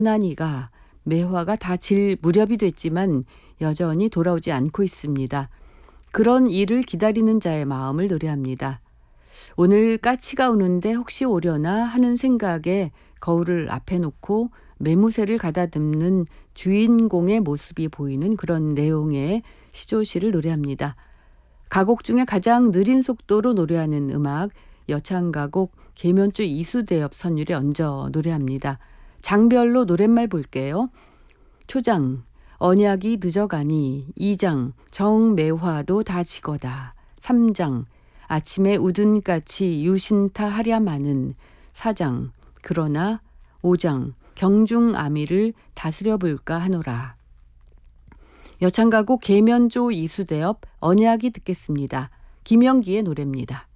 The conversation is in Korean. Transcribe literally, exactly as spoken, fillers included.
나니가 매화가 다 질 무렵이 됐지만 여전히 돌아오지 않고 있습니다. 그런 이를 기다리는 자의 마음을 노래합니다. 오늘 까치가 우는데 혹시 오려나 하는 생각에 거울을 앞에 놓고 매무새를 가다듬는 주인공의 모습이 보이는 그런 내용의 시조시를 노래합니다. 가곡 중에 가장 느린 속도로 노래하는 음악, 여창가곡 계면조 이수대엽 선율에 얹어 노래합니다. 장별로 노랫말 볼게요. 초장, 언약이 늦어가니. 이장, 정매화도 다 지거다. 삼장, 아침에 우둔까치 유신타 하랴마는. 사장, 그러나. 오장, 경중아미를 다스려 볼까 하노라. 여창가곡 계면조 이수대엽 언약이 듣겠습니다. 김영기의 노래입니다.